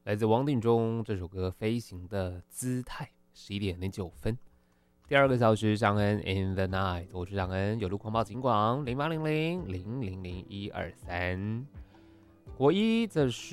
来自王定中这首歌《飞行的姿态》，11:09。第二个小时，尚恩 In the Night， 我是尚恩，有路狂暴警广0800000123。国一则是